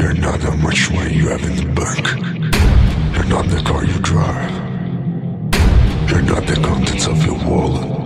You're not how much money you have in the bank. You're not the car you drive. You're not the contents of your wallet.